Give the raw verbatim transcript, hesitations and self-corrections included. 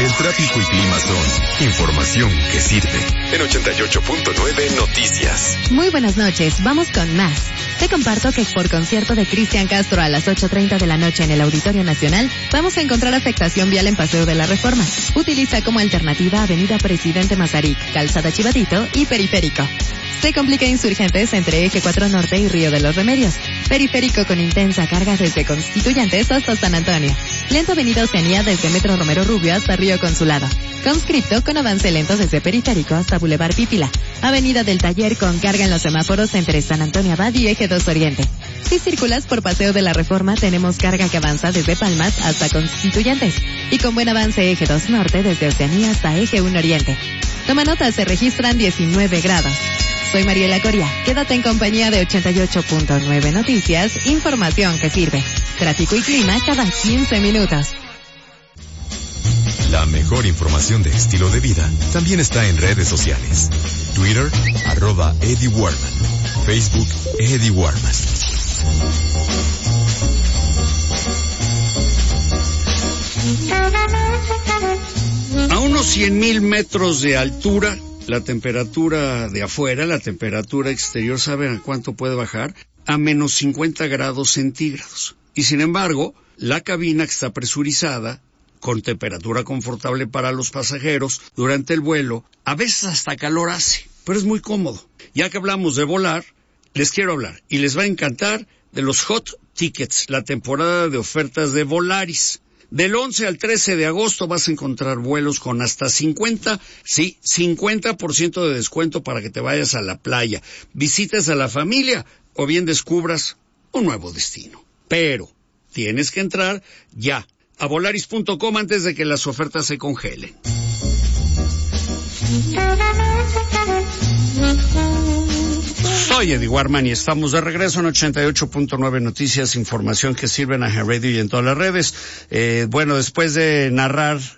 El tráfico y clima son información que sirve. En ochenta y ocho punto nueve Noticias. Muy buenas noches, vamos con más. Te comparto que por concierto de Cristian Castro a las ocho treinta de la noche en el Auditorio Nacional, vamos a encontrar afectación vial en Paseo de la Reforma. Utiliza como alternativa Avenida Presidente Mazarik, Calzada Chivadito y Periférico. Se complica Insurgentes entre Eje cuatro Norte y Río de los Remedios. Periférico con intensa carga desde Constituyentes hasta San Antonio. Lento Avenida Oceanía desde Metro Romero Rubio hasta Río Consulado. Conscripto con avance lento desde Periférico hasta Boulevard Pípila. Avenida del Taller con carga en los semáforos entre San Antonio Abad y Eje dos Oriente. Si circulas por Paseo de la Reforma, tenemos carga que avanza desde Palmas hasta Constituyentes. Y con buen avance Eje dos Norte desde Oceanía hasta Eje uno Oriente. Toma nota, se registran diecinueve grados. Soy Mariela Coria. Quédate en compañía de ochenta y ocho punto nueve Noticias, información que sirve. Tráfico y clima cada quince minutos. La mejor información de estilo de vida también está en redes sociales. Twitter, arroba Eddie Warman. Facebook, Eddie Warman. A unos cien mil metros de altura, la temperatura de afuera, la temperatura exterior, ¿saben a cuánto puede bajar? A menos cincuenta grados centígrados. Y sin embargo, la cabina que está presurizada, con temperatura confortable para los pasajeros, durante el vuelo, a veces hasta calor hace, pero es muy cómodo. Ya que hablamos de volar, les quiero hablar, y les va a encantar, de los Hot Tickets, la temporada de ofertas de Volaris. Del once al trece de agosto vas a encontrar vuelos con hasta cincuenta, sí, cincuenta por ciento de descuento para que te vayas a la playa, visites a la familia o bien descubras un nuevo destino. Pero tienes que entrar ya a volaris punto com antes de que las ofertas se congelen. Soy Eddie Warman y estamos de regreso en ochenta y ocho punto nueve Noticias, información que sirve en A G Radio y en todas las redes. Eh, bueno, después de narrar